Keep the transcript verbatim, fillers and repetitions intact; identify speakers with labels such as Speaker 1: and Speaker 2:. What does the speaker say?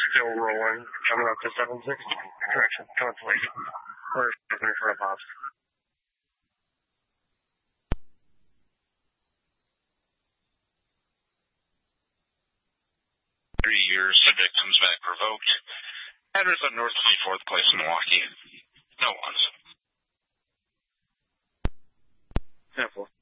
Speaker 1: still rolling, coming up to seven sixty. Correction, coming to late. Or in front of Pops.
Speaker 2: Three years, subject comes back revoked. Address up North twenty-fourth Place, Milwaukee. No ones.
Speaker 1: Simple.